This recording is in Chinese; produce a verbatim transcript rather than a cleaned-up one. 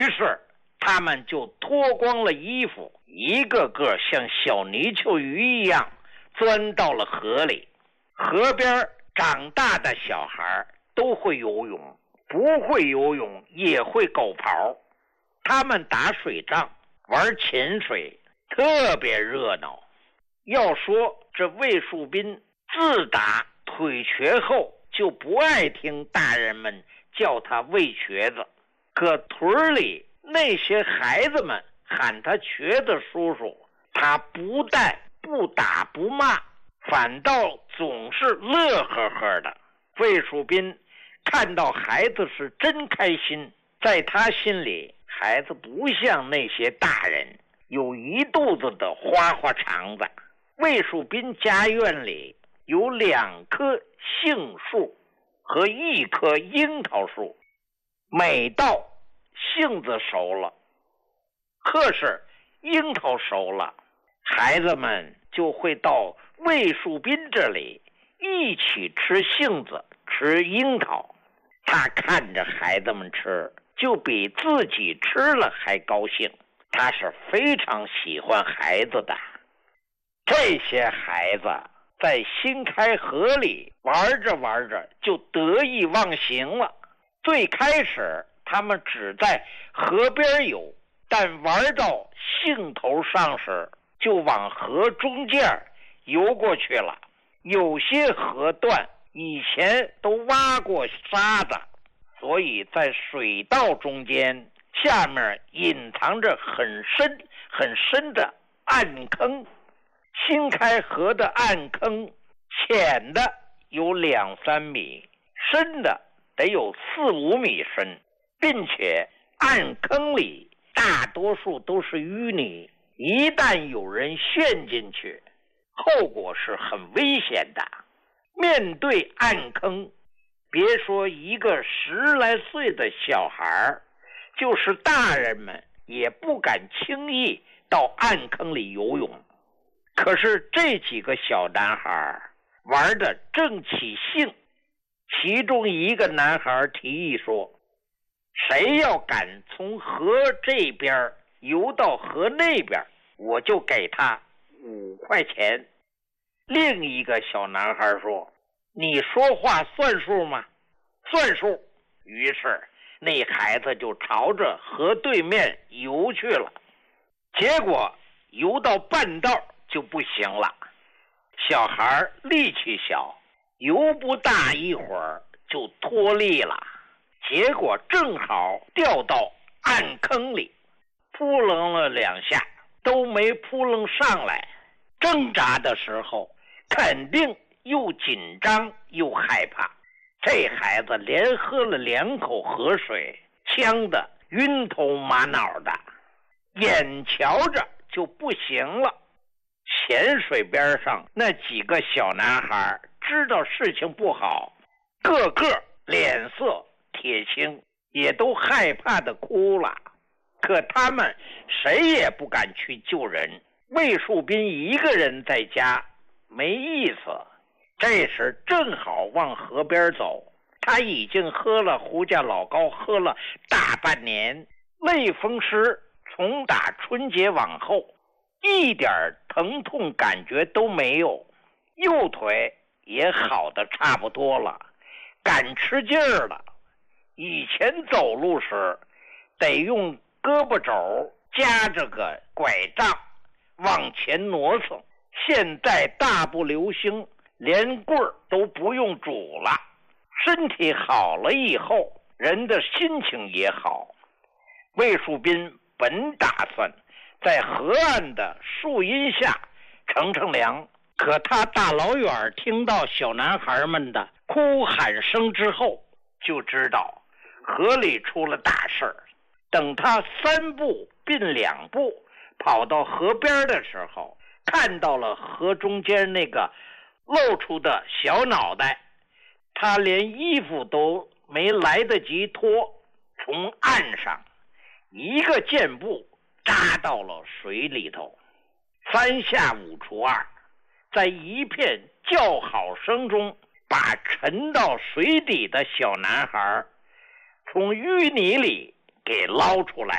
于是他们就脱光了衣服，一个个像小泥鳅鱼一样钻到了河里。河边长大的小孩都会游泳，不会游泳也会狗刨。他们打水仗，玩潜水，特别热闹。要说这魏树斌自打腿瘸后就不爱听大人们叫他魏瘸子，可屯里那些孩子们喊他瘸子叔叔，他不但不打不骂，反倒总是乐呵呵的。魏树斌看到孩子是真开心，在他心里孩子不像那些大人有一肚子的花花肠子。魏树斌家院里有两棵杏树和一棵樱桃树，每到杏子熟了，或是樱桃熟了，孩子们就会到魏树斌这里一起吃杏子吃樱桃。他看着孩子们吃，就比自己吃了还高兴。他是非常喜欢孩子的。这些孩子在新开河里玩着玩着就得意忘形了。最开始他们只在河边游，但玩到兴头上时就往河中间游过去了。有些河段以前都挖过沙子，所以在水道中间下面隐藏着很深很深的暗坑。新开河的暗坑浅的有两三米，深的得有四五米深，并且暗坑里大多数都是淤泥，一旦有人陷进去，后果是很危险的。面对暗坑，别说一个十来岁的小孩，就是大人们也不敢轻易到暗坑里游泳。可是这几个小男孩玩得正起兴，其中一个男孩提议说，谁要敢从河这边游到河那边，我就给他五块钱。另一个小男孩说，你说话算数吗？算数。于是那孩子就朝着河对面游去了。结果游到半道就不行了，小孩力气小，游不大一会儿就脱力了，结果正好掉到暗坑里，扑棱了两下都没扑棱上来。挣扎的时候肯定又紧张又害怕，这孩子连喝了两口河水，呛得晕头马脑的，眼瞧着就不行了。浅水边上那几个小男孩知道事情不好，个个脸色铁青，也都害怕的哭了。可他们谁也不敢去救人。魏树斌一个人在家没意思，这时正好往河边走。他已经喝了胡家老高喝了大半年，类风湿从打春节往后一点疼痛感觉都没有，右腿也好的差不多了，敢吃劲儿了。以前走路时得用胳膊肘夹着个拐杖往前挪蹭，现在大步流星，连棍儿都不用拄了。身体好了以后，人的心情也好。魏树斌本打算在河岸的树荫下乘乘凉，可他大老远听到小男孩们的哭喊声之后，就知道河里出了大事儿。等他三步并两步跑到河边的时候，看到了河中间那个露出的小脑袋，他连衣服都没来得及脱，从岸上一个箭步扎到了水里头。三下五除二，在一片叫好声中把沉到水底的小男孩从淤泥里给捞出来